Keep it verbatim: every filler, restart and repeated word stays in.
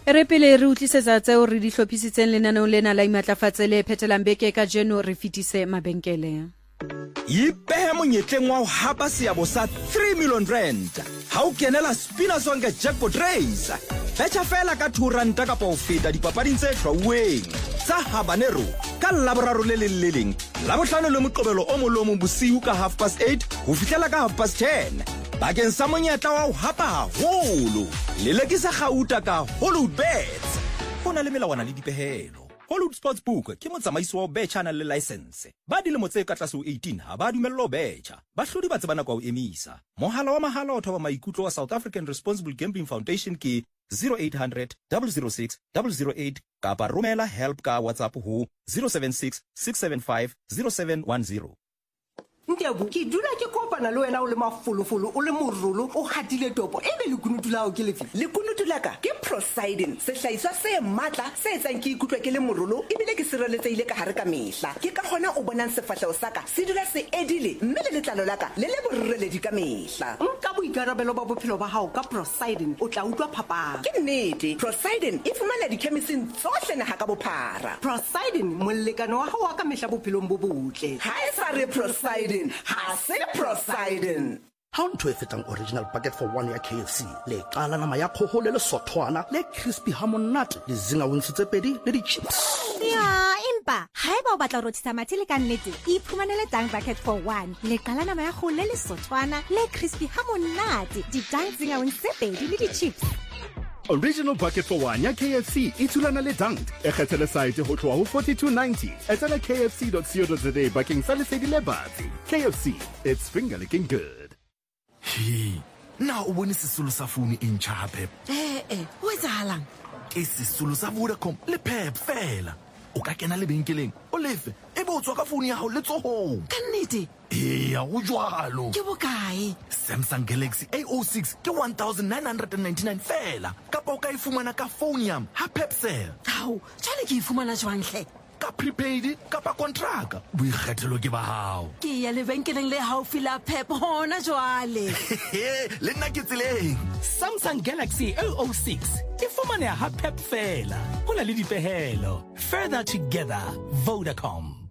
Re pele re utlisetsa tseo re di hlophisitseng lenaneong lena la imatlafatse le phetelang beke ka jeno re fitise mabenkele. Ipehe monyetleng wa ho hapa seabo sa three million rand. Ha o kenela Spina Sonke jackpot race. Betcha fela ka two rand ka po feta dipapading tse hlwauweng. Tsa Habanero ka laboraro le leleng. La bohlano le moqobelo o molomo bosiu ka half past eight ho fihlela ka half past ten. Bakeng sa monyetla wa ho hapa haholo. Le lekisa gauta ka Hollywood Bets. Hona le melawana le dipehelo. Hollywood Sportsbook ke motsamaisi wa betcha na le license. Ba dilemo tse ka tlase ho eighteen ha ba dumellwa ho betcha. Bahlodi ba tsebana kwa ho emisa. Mohala wa mahala o thoba maikutlo wa South African Responsible Gambling Foundation ke zero eight hundred, zero zero six, zero zero eight kapa romela help ka WhatsApp ho zero seven six, six seven five, zero seven one zero. Ndiabu ke dula ke kopana le wena o le mafolofolo o le morolo o hatile topo e be le kunutu la o ke lefi le kunutu la ka ke Prosidin se hlaiswa se matla se etsang ke ikutlwa ke le morolo e bile ke sireletsehile ka hare ka mehla ke ka gona o bonang sefahlego saka se dula se edile mme le letlalo la ka le le borreledi ka mehla nka boikarabelo ba bophelo ba hao ka Prosidin o tla utlwa phapang ke nnete Prosidin e fumana di-chemistry tsohle naha ka bophara Prosidin molekano wa hao wa ka mehla bophelong bo botle ha e sa re Prosidin ha se Prosidin. Ha o ntho e fetang original bucket for one ya K F C le qala nama ya kgoho le le sothwana le crispy hamonate le zinga wings tse pedi le di chips. Ya impa ha eba o batla ho rothisa mathile ka nnete iphumanele tang bucket for one le qala nama ya kgoho le le sothwana le crispy hamonate di tang zinga wings tse pedi le di chips. Original bucket for one ya K F C itulana le dang e kgethele site ho tloha ho forty-two ninety etela k f c dot co dot za bakeng sa lesedi le batsi. K F C, it's finger licking good. Hi na o bone sesolo sa phone e ntjha ha Pep Eh eh o etsahalang ke sesolo sa Vodacom le Pep fela o ka kena lebenkeleng o lefe e bo tswa ka phone ya hao le tsohong ka nnete eh ya o jwalo ke bokae Samsung Galaxy A O six ke one thousand nine hundred ninety-nine fela kapa o ka ifumana ka phone yam ha Pep sale hao jwale ke ifumana jwang hle ka prepaid kapa contract boikgethelo ke ba hao ke ya lebenkeleng le haufi la Pep hona jwale le nna ke tseleng Samsung Galaxy A O six e fumana ha Pep fela hona le dipehelo further together Vodacom.